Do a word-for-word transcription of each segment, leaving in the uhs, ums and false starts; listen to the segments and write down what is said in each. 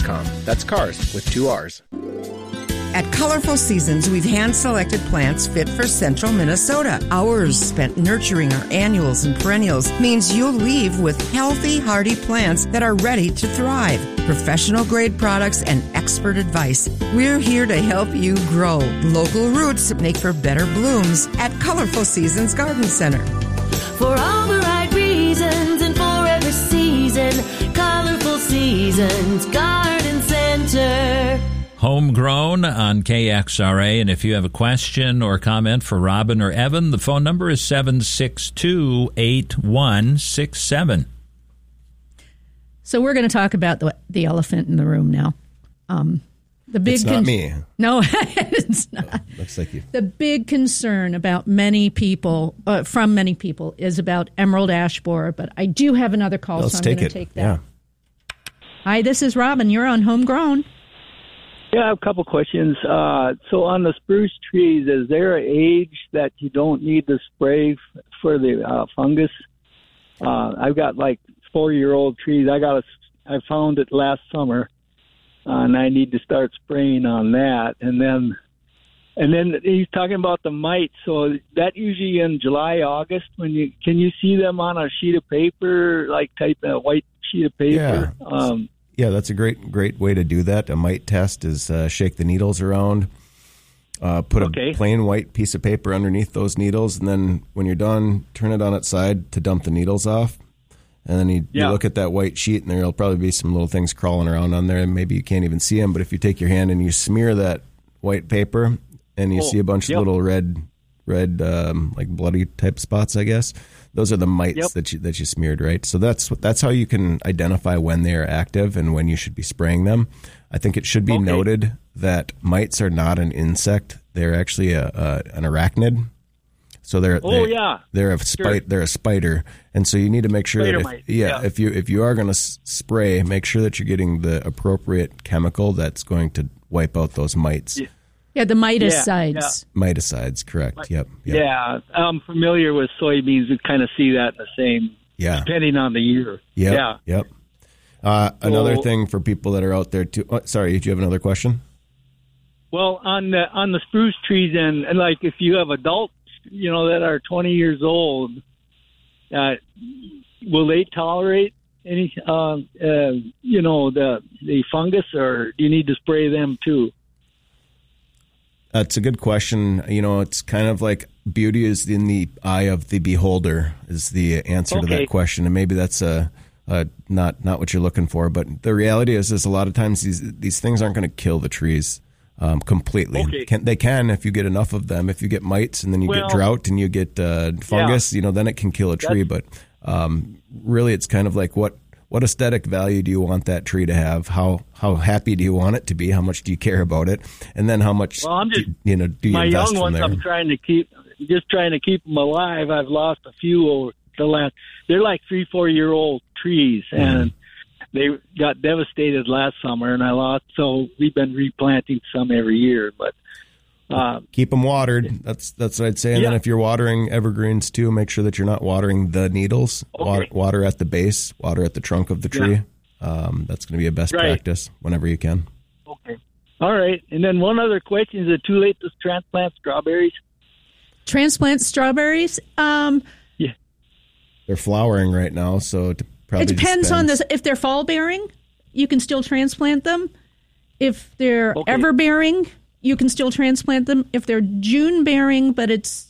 com. That's cars with two R's. At Colorful Seasons, we've hand-selected plants fit for central Minnesota. Hours spent nurturing our annuals and perennials means you'll leave with healthy, hardy plants that are ready to thrive. Professional-grade products and expert advice. We're here to help you grow. Local roots make for better blooms at Colorful Seasons Garden Center. For all the right reasons and for every season, Colorful Seasons Garden Center. Homegrown on K X R A. And if you have a question or comment for Robin or Evan, the phone number is seven six two, eight one six seven. So we're going to talk about the the elephant in the room now. Um, the big it's not con- me. No, it's not. Oh, looks like you. The big concern about many people, uh, from many people, is about emerald ash borer. But I do have another call, Let's so I'm take going it. to take that. Yeah. Hi, this is Robin. You're on Homegrown. Yeah, I have a couple questions. Uh, so on the spruce trees, is there an age that you don't need to spray f- for the uh, fungus? Uh, I've got like four-year-old trees. I got a, I found it last summer, uh, and I need to start spraying on that. And then, and then he's talking about the mites. So that usually in July, August, when you can you see them on a sheet of paper, like type a white sheet of paper? Yeah. Um, Yeah, that's a great great way to do that. A mite test is uh, shake the needles around, uh, put Okay. a plain white piece of paper underneath those needles, and then when you're done, turn it on its side to dump the needles off. And then you, Yeah. you look at that white sheet, and there'll probably be some little things crawling around on there, and maybe you can't even see them. But if you take your hand and you smear that white paper, and you Oh, see a bunch yep. of little red, red um, like bloody type spots, I guess. Those are the mites Yep. that you that you smeared, right? So that's that's how you can identify when they are active and when you should be spraying them. I think it should be Okay. noted that mites are not an insect; they're actually a, a an arachnid. So they're Oh, they're, yeah. they're a Sure. spite they're a spider, and so you need to make sure Spider that mite, if, yeah, yeah. if you if you are going to s- spray, make sure that you're getting the appropriate chemical that's going to wipe out those mites. Yeah. Yeah, the miticides. Yeah, Miticides, correct? Yep. yep. Yeah, I'm familiar with soybeans. We kind of see that the same, Yeah. depending on the year. Yep, Yeah. Yep. Uh, another So- thing for people that are out there too. Oh, sorry, do you have another question? Well, on the on the spruce trees, and, and like if you have adults, you know, that are twenty years old, uh, will they tolerate any, uh, uh, you know, the the fungus, or do you need to spray them too? That's a good question. You know, it's kind of like beauty is in the eye of the beholder is the answer to Okay. that question, and maybe that's a, a not not what you're looking for. But the reality is, is a lot of times these these things aren't going to kill the trees um, completely. Okay. Can, they can if you get enough of them. If you get mites and then you Well, get drought and you get uh, fungus, you know, then it can kill a tree. But um, really, it's kind of like what. What aesthetic value do you want that tree to have? How how happy do you want it to be? How much do you care about it? And then how much Well, I'm just do, you know do you my invest young from ones. there? I'm trying to keep, just trying to keep them alive. I've lost a few over the last. They're like three, four year old trees, and they got devastated last summer, and I lost. So we've been replanting some every year, but. Uh, Keep them watered. That's that's what I'd say. And Yeah. then if you're watering evergreens too, make sure that you're not watering the needles. Okay. Water, water at the base. Water at the trunk of the tree. Um, that's going to be a best Right. practice whenever you can. Okay. All right. And then one other question: is it too late to transplant strawberries? Transplant strawberries. Um, Yeah. They're flowering right now, so it probably it depends just on this. If they're fall bearing, you can still transplant them. If they're Okay. ever bearing, you can still transplant them. If they're June bearing, but it's,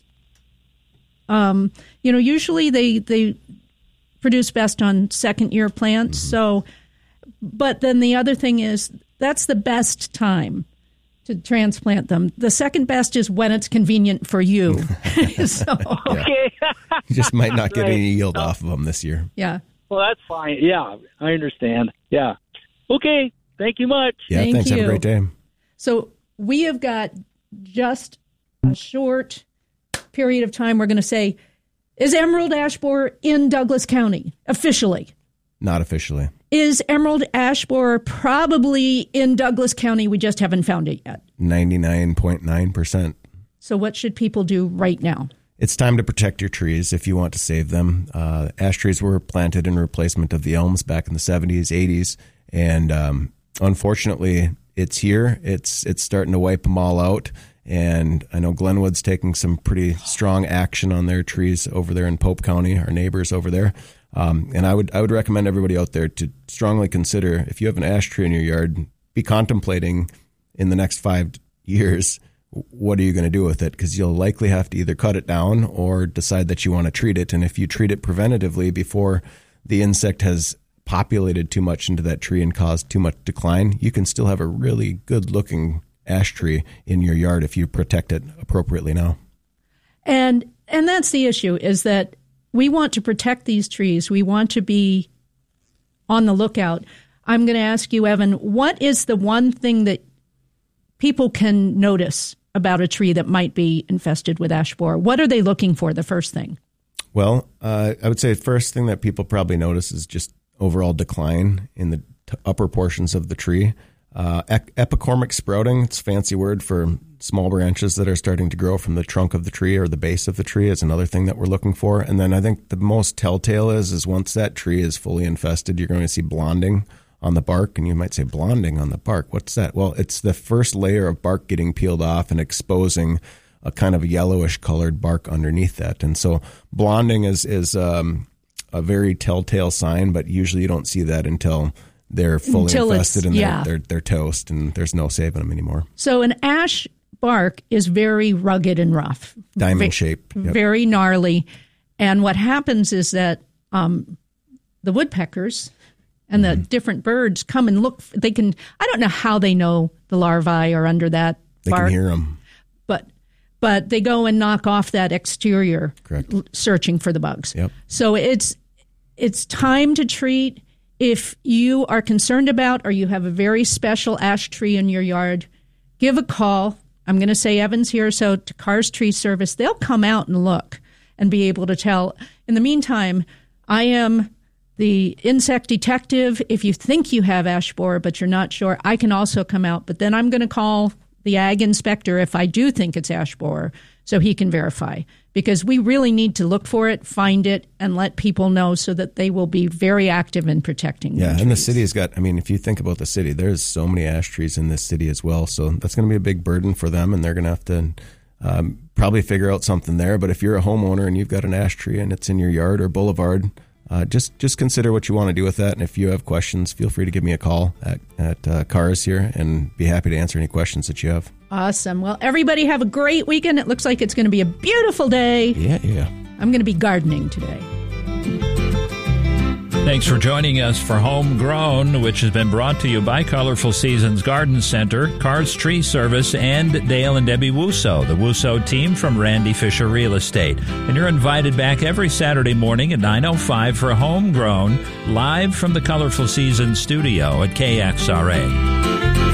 um, you know, usually they they produce best on second year plants. Mm-hmm. So, but then the other thing is that's the best time to transplant them. The second best is when it's convenient for you. So, Okay. You just might not get Right. any yield off of them this year. yeah. Well, that's fine. Yeah, I understand. Yeah. Okay. Thank you much. Yeah, Thank thanks. Have a you. great day. So we have got just a short period of time. We're going to say, is emerald ash borer in Douglas County officially? Not officially. Is emerald ash borer probably in Douglas County? We just haven't found it yet. ninety-nine point nine percent. So what should people do right now? It's time to protect your trees if you want to save them. Uh, ash trees were planted in replacement of the elms back in the seventies, eighties, and um, unfortunately, it's here. It's it's starting to wipe them all out. And I know Glenwood's taking some pretty strong action on their trees over there in Pope County, our neighbors over there. Um, and I would I would recommend everybody out there to strongly consider, if you have an ash tree in your yard, be contemplating in the next five years, what are you going to do with it? Because you'll likely have to either cut it down or decide that you want to treat it. And if you treat it preventatively before the insect has populated too much into that tree and caused too much decline, you can still have a really good looking ash tree in your yard if you protect it appropriately now. And and that's the issue, is that we want to protect these trees. We want to be on the lookout. I'm going to ask you, Evan, what is the one thing that people can notice about a tree that might be infested with ash borer? What are they looking for, the first thing? Well, uh, I would say the first thing that people probably notice is just overall decline in the t- upper portions of the tree. Uh, ec- epicormic sprouting, it's a fancy word for small branches that are starting to grow from the trunk of the tree or the base of the tree, is another thing that we're looking for. And then I think the most telltale is, is once that tree is fully infested, you're going to see blonding on the bark. And you might say, blonding on the bark, what's that? Well, it's the first layer of bark getting peeled off and exposing a kind of yellowish colored bark underneath that. And so blonding is, is um, a very telltale sign, but usually you don't see that until they're fully Until infested and yeah. they're, they're, they're toast and there's no saving them anymore. So an ash bark is very rugged and rough. Diamond shape. Yep. Very gnarly. And what happens is that um, the woodpeckers and mm-hmm. the different birds come and look. They can, I don't know how they know the larvae are under that they bark. They can hear them. But, but they go and knock off that exterior, Correct. L- searching for the bugs. Yep. So it's it's time to treat. If you are concerned about or you have a very special ash tree in your yard, give a call. I'm going to say Evan's here, so to Carr's Tree Service, they'll come out and look and be able to tell. In the meantime, I am the insect detective. If you think you have ash borer but you're not sure, I can also come out. But then I'm going to call the ag inspector if I do think it's ash borer so he can verify. Because we really need to look for it, find it, and let people know so that they will be very active in protecting Yeah, the and the city has got, I mean, if you think about the city, there's so many ash trees in this city as well. So that's going to be a big burden for them, and they're going to have to um, probably figure out something there. But if you're a homeowner and you've got an ash tree and it's in your yard or boulevard, uh, just just consider what you want to do with that. And if you have questions, feel free to give me a call at, at uh, Carr's here and be happy to answer any questions that you have. Awesome. Well, everybody have a great weekend. It looks like it's going to be a beautiful day. Yeah, yeah. I'm going to be gardening today. Thanks for joining us for Homegrown, which has been brought to you by Colorful Seasons Garden Center, Carr's Tree Service, and Dale and Debbie Wusso, the Wusso team from Randy Fisher Real Estate. And you're invited back every Saturday morning at nine oh five for Homegrown, live from the Colorful Seasons studio at K X R A.